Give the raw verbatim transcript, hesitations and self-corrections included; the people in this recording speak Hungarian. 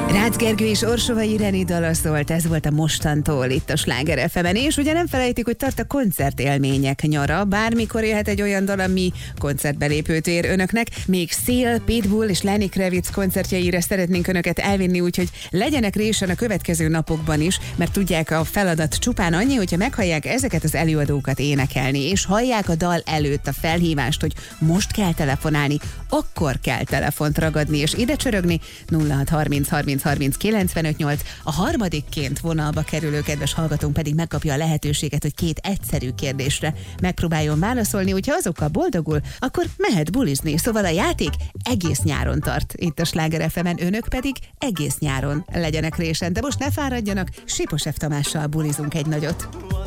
Rácz Gergő és Orsovai Ireni dala szólt, ez volt a Mostantól itt a Sláger ef emen, és ugye nem felejtik, hogy tart a koncertélmények nyara, bármikor jöhet egy olyan dal, ami koncertbelépőt ér önöknek. Még Seal, Pitbull és Lenny Kravitz koncertjeire szeretnénk önöket elvinni, úgyhogy legyenek résen a következő napokban is, mert tudják, a feladat csupán annyi, hogyha meghallják ezeket az előadókat énekelni, és hallják a dal előtt a felhívást, hogy most kell telefonálni, akkor kell telefont ragadni és ide csörögni. nulla hat harminc harminc harminc kilencvenöt nyolc. A harmadikként vonalba kerülő kedves hallgatónk pedig megkapja a lehetőséget, hogy két egyszerű kérdésre megpróbáljon válaszolni, hogyha azokkal boldogul, akkor mehet bulizni. Szóval a játék egész nyáron tart itt a Sláger ef emen, önök pedig egész nyáron legyenek résen. De most ne fáradjanak, Sipos F. Tamással bulizunk egy nagyot.